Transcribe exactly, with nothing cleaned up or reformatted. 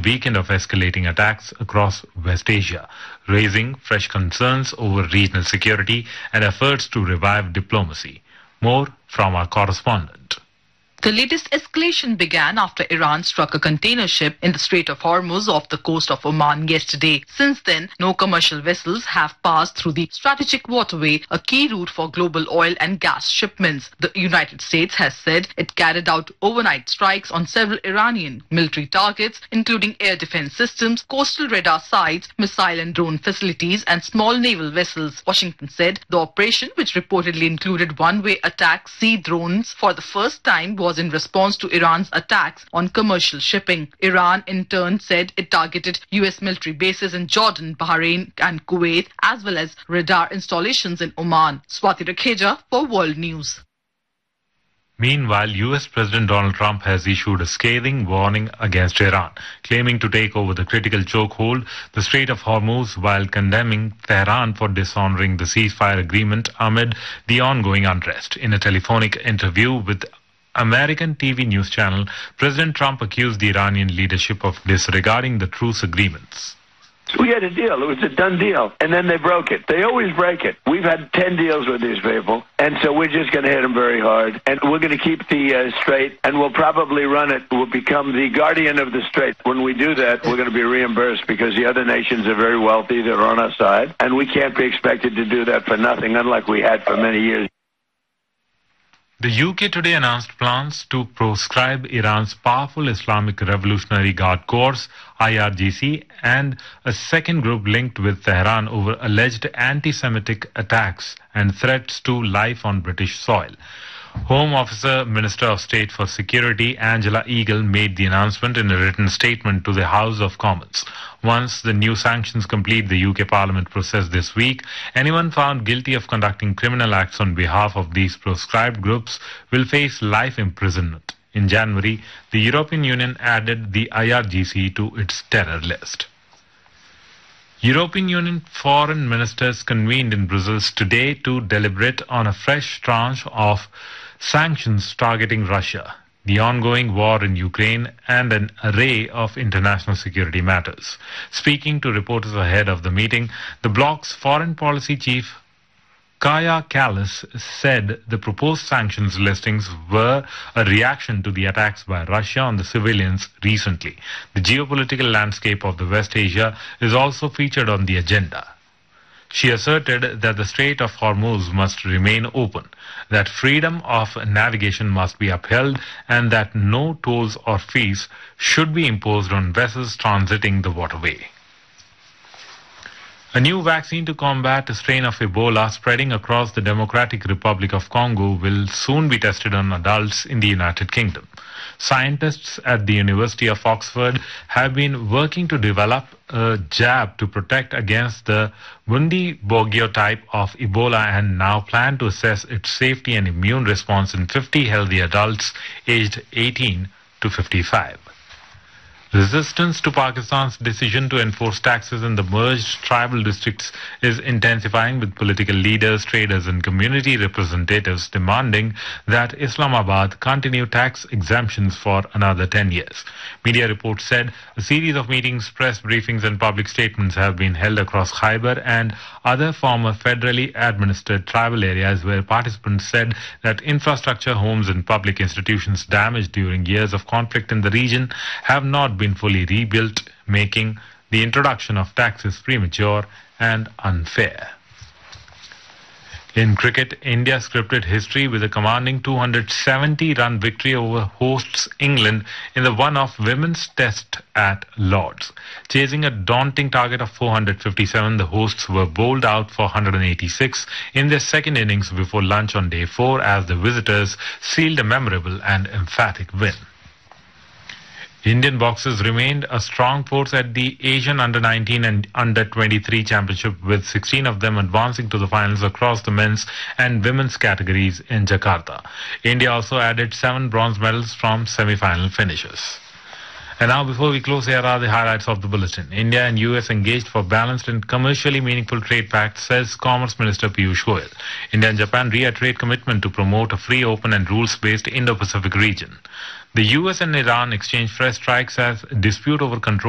weekend of escalating attacks across West Asia, raising fresh concerns over regional security and efforts to revive diplomacy. More from our correspondent. The latest escalation began after Iran struck a container ship in the Strait of Hormuz off the coast of Oman yesterday. Since then, no commercial vessels have passed through the strategic waterway, a key route for global oil and gas shipments. The United States has said it carried out overnight strikes on several Iranian military targets, including air defense systems, coastal radar sites, missile and drone facilities, and small naval vessels. Washington said the operation, which reportedly included one-way attack sea drones for the first time, was in response to Iran's attacks on commercial shipping. Iran, in turn, said it targeted U S military bases in Jordan, Bahrain, and Kuwait, as well as radar installations in Oman. Swati Rakheja for World News. Meanwhile, U S President Donald Trump has issued a scathing warning against Iran, claiming to take over the critical chokehold, the Strait of Hormuz, while condemning Tehran for dishonoring the ceasefire agreement amid the ongoing unrest. In a telephonic interview with American T V news channel, President Trump accused the Iranian leadership of disregarding the truce agreements. We had a deal. It was a done deal. And then they broke it. They always break it. We've had ten deals with these people. And so we're just going to hit them very hard. And we're going to keep the uh, strait. And we'll probably run it. We'll become the guardian of the strait. When we do that, we're going to be reimbursed because the other nations are very wealthy. They're on our side. And we can't be expected to do that for nothing, unlike we had for many years. The U K today announced plans to proscribe Iran's powerful Islamic Revolutionary Guard Corps, I R G C, and a second group linked with Tehran over alleged anti-Semitic attacks and threats to life on British soil. Home Officer, Minister of State for Security, Angela Eagle, made the announcement in a written statement to the House of Commons. Once the new sanctions complete the U K Parliament process this week, anyone found guilty of conducting criminal acts on behalf of these proscribed groups will face life imprisonment. In January, the European Union added the I R G C to its terror list. European Union foreign ministers convened in Brussels today to deliberate on a fresh tranche of sanctions targeting Russia, the ongoing war in Ukraine, and an array of international security matters. Speaking to reporters ahead of the meeting, the bloc's foreign policy chief Kaja Kallas said the proposed sanctions listings were a reaction to the attacks by Russia on the civilians recently. The geopolitical landscape of the West Asia is also featured on the agenda. She asserted that the Strait of Hormuz must remain open, that freedom of navigation must be upheld, and that no tolls or fees should be imposed on vessels transiting the waterway. A new vaccine to combat a strain of Ebola spreading across the Democratic Republic of Congo will soon be tested on adults in the United Kingdom. Scientists at the University of Oxford have been working to develop a jab to protect against the Bundibugyo type of Ebola and now plan to assess its safety and immune response in fifty healthy adults aged eighteen to fifty-five. Resistance to Pakistan's decision to enforce taxes in the merged tribal districts is intensifying, with political leaders, traders and community representatives demanding that Islamabad continue tax exemptions for another ten years. Media reports said a series of meetings, press briefings and public statements have been held across Khyber and other former federally administered tribal areas where participants said that infrastructure, homes and public institutions damaged during years of conflict in the region have not been been fully rebuilt, making the introduction of taxes premature and unfair. In cricket, India scripted history with a commanding two hundred seventy run victory over hosts England in the one-off women's test at Lord's. Chasing a daunting target of four hundred fifty-seven, the hosts were bowled out for one hundred eighty-six in their second innings before lunch on day four as the visitors sealed a memorable and emphatic win. Indian boxers remained a strong force at the Asian under nineteen and under twenty-three championship, with sixteen of them advancing to the finals across the men's and women's categories in Jakarta. India also added seven bronze medals from semi-final finishes. And now, before we close, here are the highlights of the bulletin. India and U S engaged for balanced and commercially meaningful trade pact, says Commerce Minister Piyush Goyal. India and Japan reiterate commitment to promote a free, open and rules-based Indo-Pacific region. The U S and Iran exchanged fresh strikes as dispute over control